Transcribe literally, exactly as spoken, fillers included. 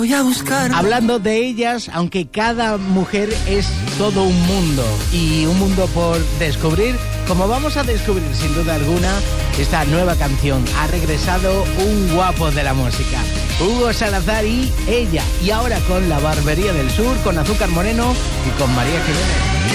Voy a buscar. Hablando de ellas, aunque cada mujer es todo un mundo y un mundo por descubrir, como vamos a descubrir sin duda alguna esta nueva canción, ha regresado un guapo de la música, Hugo Salazar y ella, y ahora con La Barbería del Sur, con Azúcar Moreno y con María Jiménez.